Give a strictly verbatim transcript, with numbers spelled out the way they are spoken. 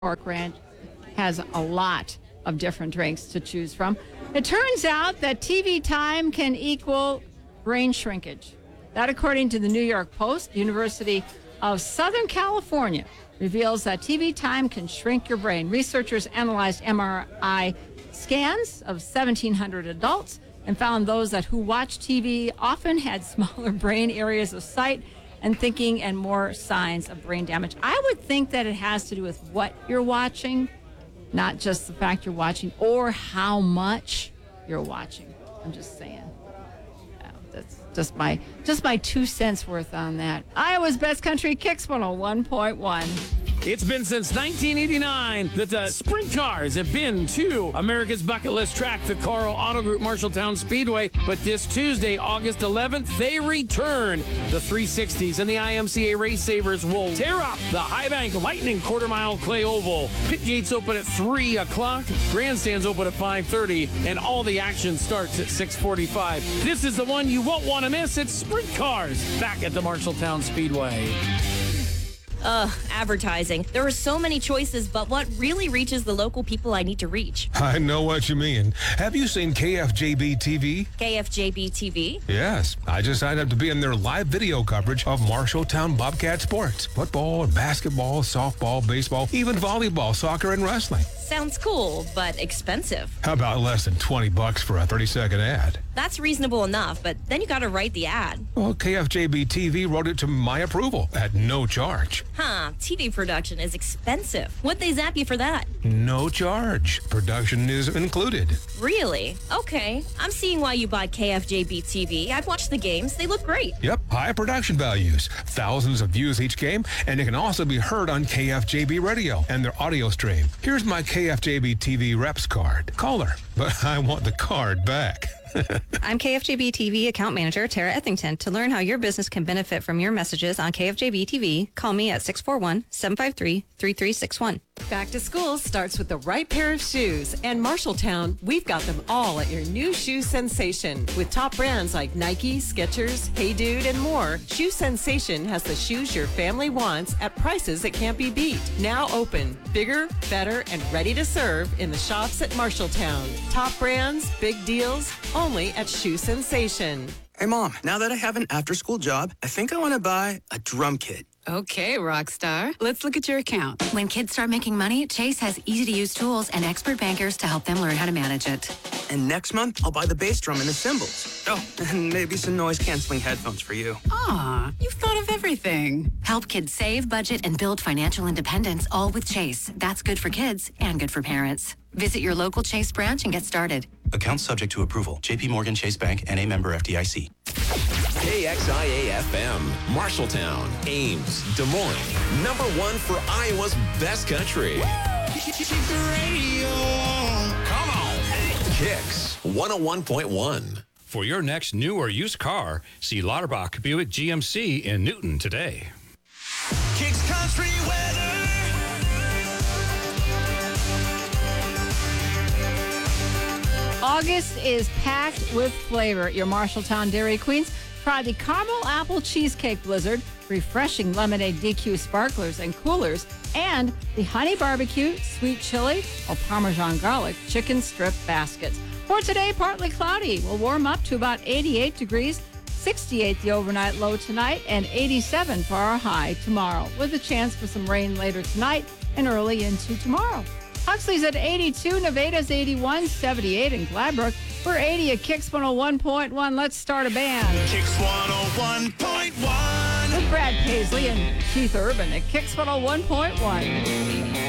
Park Ranch has a lot of different drinks to choose from. It turns out that T V time can equal brain shrinkage. That, according to the New York Post, University of Southern California reveals that T V time can shrink your brain. Researchers analyzed M R I scans of seventeen hundred adults and found those that who watched T V often had smaller brain areas of sight and thinking and more signs of brain damage. I would think that it has to do with what you're watching, not just the fact you're watching or how much you're watching. I'm just saying. Yeah, that's just my just my two cents worth on that. Iowa's Best Country Kicks one oh one point one. It's been since nineteen eighty-nine that the sprint cars have been to America's bucket list track, the Carl Auto Group Marshalltown Speedway. But this Tuesday, August eleventh, they return. The three sixties and the I M C A Race Savers will tear up the High Bank Lightning Quarter Mile Clay Oval. Pit gates open at three o'clock, grandstands open at five thirty, and all the action starts at six forty-five. This is the one you won't want to miss. It's Sprint Cars back at the Marshalltown Speedway. Ugh, advertising. There are so many choices, but what really reaches the local people I need to reach? I know what you mean. Have you seen K F J B T V? K F J B T V? Yes. I just signed up to be in their live video coverage of Marshalltown Bobcat sports. Football, basketball, softball, baseball, even volleyball, soccer, and wrestling. Sounds cool, but expensive. How about less than twenty bucks for a thirty-second ad? That's reasonable enough, but then you gotta write the ad. Well, K F J B T V wrote it to my approval at no charge. Huh, T V production is expensive. What'd they zap you for that? No charge. Production is included. Really? Okay. I'm seeing why you bought K F J B T V. I've watched the games. They look great. Yep, high production values. Thousands of views each game, and it can also be heard on K F J B Radio and their audio stream. Here's my K F J B T V reps card. Call her, but I want the card back. I'm K F J B T V account manager Tara Ethington. To learn how your business can benefit from your messages on K F J B T V, call me at six four one, seven five three, three three six one. Back to school starts with the right pair of shoes, and Marshalltown, we've got them all at your new shoe sensation. With top brands like Nike, Skechers, Hey Dude, and more, Shoe Sensation has the shoes your family wants at prices that can't be beat. Now open, bigger, better, and ready to serve in the shops at Marshalltown. Top brands, big deals, only at Shoe Sensation. Hey, Mom, now that I have an after-school job, I think I want to buy a drum kit. Okay, Rockstar. Let's look at your account. When kids start making money, Chase has easy-to-use tools and expert bankers to help them learn how to manage it. And next month, I'll buy the bass drum and the cymbals. Oh, and maybe some noise-canceling headphones for you. Aw, you've thought of everything. Help kids save, budget, and build financial independence, all with Chase. That's good for kids and good for parents. Visit your local Chase branch and get started. Account subject to approval. J P Morgan Chase Bank and a member F D I C. K X I A F M, Marshalltown, Ames, Des Moines. Number one for Iowa's best country. Come on. Kicks one oh one point one. For your next new or used car, see Lauterbach Buick G M C in Newton today. Kicks Country Weather. August is packed with flavor at your Marshalltown Dairy Queens. Try the Caramel Apple Cheesecake Blizzard, refreshing lemonade D Q sparklers and coolers, and the Honey Barbecue, Sweet Chili, or Parmesan Garlic Chicken Strip Baskets. For today, partly cloudy. We'll warm up to about eighty-eight degrees, sixty-eight the overnight low tonight, and eighty-seven for our high tomorrow, with a chance for some rain later tonight and early into tomorrow. Huxley's at eighty-two, Nevada's eighty-one, seventy-eight in Gladbrook. We're eighty at Kicks one oh one point one. Let's start a band. Kicks one oh one point one. With Brad Paisley and Keith Urban at Kicks one oh one point one.